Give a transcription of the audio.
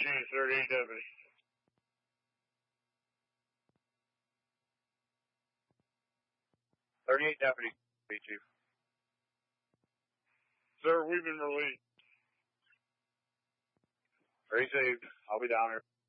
Chief, 38 deputy. 38 deputy, Chief. Sir, we've been released. Very safe. I'll be down here.